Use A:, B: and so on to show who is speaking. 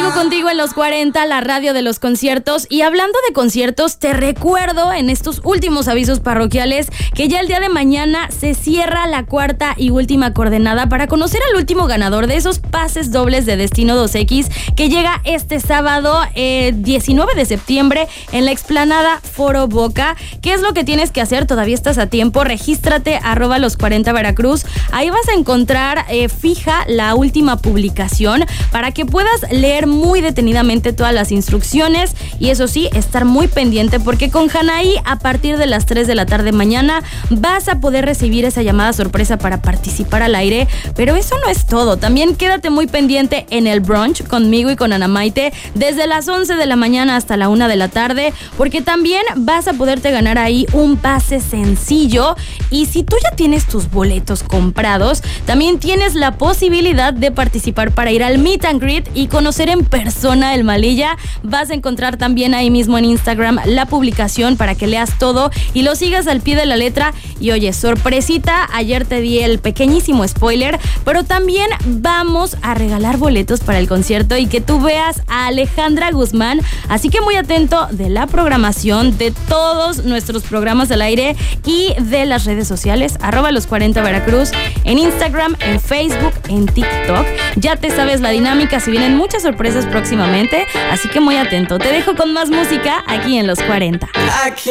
A: Sigo contigo en los 40, la radio de los conciertos. Y hablando de conciertos, te recuerdo en estos últimos avisos parroquiales que ya el día de mañana se cierra la cuarta y última coordenada para conocer al último ganador de esos pases dobles de Destino 2X que llega este sábado 19 de septiembre en la explanada Foro Boca. ¿Qué es lo que tienes que hacer? Todavía estás a tiempo. Regístrate @los40 Veracruz. Ahí vas a encontrar fija la última publicación para que puedas leer muy detenidamente todas las instrucciones y eso sí, estar muy pendiente porque con Hanaí a partir de las 3 de la tarde mañana vas a poder recibir esa llamada sorpresa para participar al aire, pero eso no es todo. También quédate muy pendiente en el brunch conmigo y con Ana Maite desde las 11 de la mañana hasta la 1 de la tarde porque también vas a poderte ganar ahí un pase sencillo y si tú ya tienes tus boletos comprados, también tienes la posibilidad de participar para ir al Meet and Greet y conocer en persona el Malilla. Vas a encontrar también ahí mismo en Instagram la publicación para que leas todo y lo sigas al pie de la letra. Y oye, sorpresita, ayer te di el pequeñísimo spoiler, pero también vamos a regalar boletos para el concierto y que tú veas a Alejandra Guzmán, así que muy atento de la programación de todos nuestros programas al aire y de las redes sociales, @los40 Veracruz, en Instagram, en Facebook, en TikTok. Ya te sabes la dinámica, si vienen muchas sorpresas próximamente, así que muy atento. Te dejo con más música aquí en Los 40.